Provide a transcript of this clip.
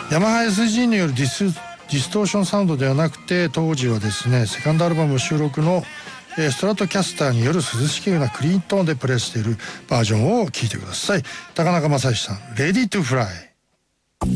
ヤマハ SG によるディストーションサウンドではなくて、当時はですねセカンドアルバム収録のストラトキャスターによる涼しげなクリーントーンでプレイしているバージョンを聴いてください。高中正義さん、レディトゥフライ。